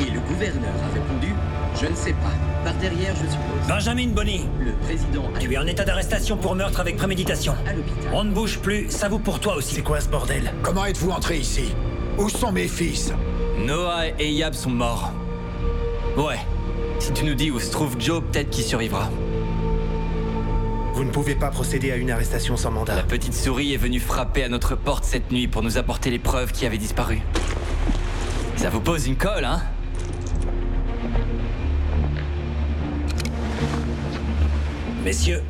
Et le gouverneur a répondu « Je ne sais pas. Par derrière, je suppose. » Benjamin Bonny, Le président a tu es en état d'arrestation pour meurtre avec préméditation. à l'hôpital. On ne bouge plus, ça vaut pour toi aussi. C'est quoi ce bordel? Comment êtes-vous entré ici? Où sont mes fils? Noah et Yab sont morts. Ouais. Si tu nous dis où se trouve Joe, peut-être qu'il survivra. Vous ne pouvez pas procéder à une arrestation sans mandat. La petite souris est venue frapper à notre porte cette nuit pour nous apporter les preuves qui avaient disparu. Ça vous pose une colle, hein? Messieurs,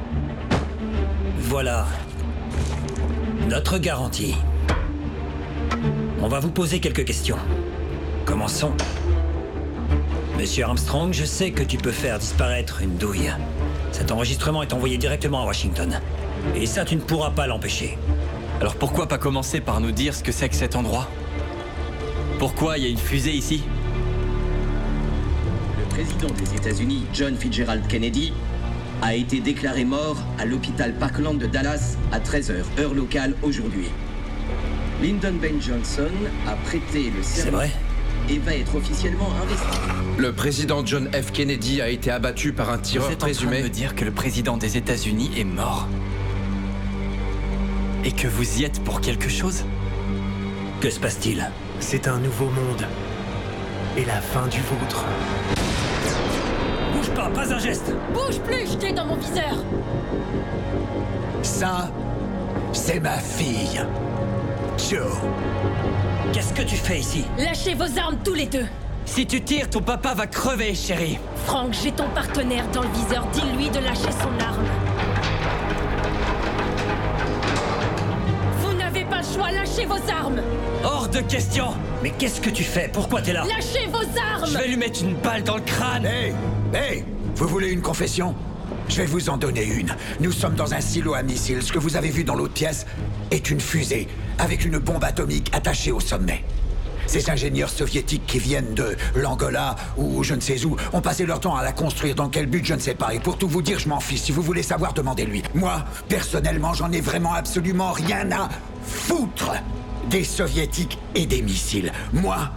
voilà notre garantie. On va vous poser quelques questions. Commençons. Monsieur Armstrong, je sais que tu peux faire disparaître une douille. Cet enregistrement est envoyé directement à Washington. Et ça, tu ne pourras pas l'empêcher. Alors pourquoi pas commencer par nous dire ce que c'est que cet endroit? Pourquoi il y a une fusée ici? Le président des États-Unis, John Fitzgerald Kennedy, a été déclaré mort à l'hôpital Parkland de Dallas à 13h, heure locale aujourd'hui. Lyndon B. Johnson a prêté le C'est serment vrai? et va être officiellement investi. Le président John F. Kennedy a été abattu par un Vous tireur êtes en train de présumé. me dire que le président des États-Unis est mort? Et que vous y êtes pour quelque chose? Que se passe-t-il? C'est un nouveau monde. Et la fin du vôtre. Bouge pas un geste! Bouge plus, jetez dans mon viseur. Ça, c'est ma fille. Joe. Qu'est-ce que tu fais ici? Lâchez vos armes tous les deux. Si tu tires, ton papa va crever, chérie. Frank, j'ai ton partenaire dans le viseur. Dis-lui de lâcher son arme. Vous n'avez pas le choix, lâchez vos armes. Hors de question! Mais qu'est-ce que tu fais? Pourquoi t'es là? Lâchez vos armes. Je vais lui mettre une balle dans le crâne! Hey, vous voulez une confession? Je vais vous en donner une. Nous sommes dans un silo à missiles. Ce que vous avez vu dans l'autre pièce est une fusée avec une bombe atomique attachée au sommet. Ces ingénieurs soviétiques qui viennent de l'Angola ou je ne sais où ont passé leur temps à la construire. Dans quel but, je ne sais pas. Et pour tout vous dire, je m'en fiche. Si vous voulez savoir, demandez-lui. Moi, personnellement, j'en ai vraiment absolument rien à foutre des soviétiques et des missiles. Moi,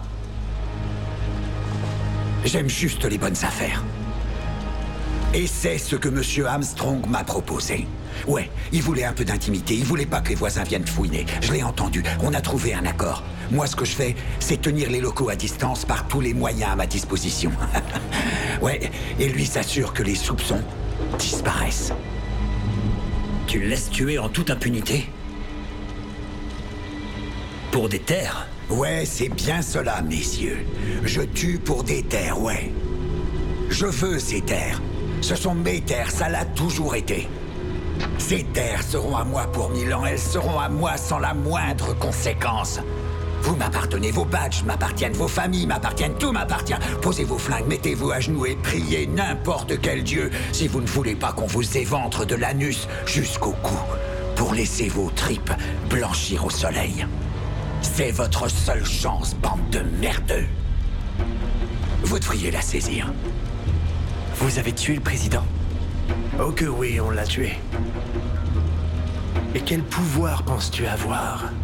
j'aime juste les bonnes affaires. Et c'est ce que Monsieur Armstrong m'a proposé. Ouais, il voulait un peu d'intimité, il voulait pas que les voisins viennent fouiner. Je l'ai entendu, on a trouvé un accord. Moi, ce que je fais, c'est tenir les locaux à distance par tous les moyens à ma disposition. Ouais, et lui s'assure que les soupçons disparaissent. Tu le laisses tuer en toute impunité? Pour des terres? Ouais, c'est bien cela, messieurs. Je tue pour des terres, ouais. Je veux ces terres. Ce sont mes terres, ça l'a toujours été. Ces terres seront à moi pour 1000 ans, elles seront à moi sans la moindre conséquence. Vous m'appartenez, vos badges m'appartiennent, vos familles m'appartiennent, tout m'appartient. Posez vos flingues, mettez-vous à genoux et priez n'importe quel dieu si vous ne voulez pas qu'on vous éventre de l'anus jusqu'au cou pour laisser vos tripes blanchir au soleil. C'est votre seule chance, bande de merdeux. Vous devriez la saisir. Vous avez tué le président. Oh que oui, on l'a tué. Et quel pouvoir penses-tu avoir?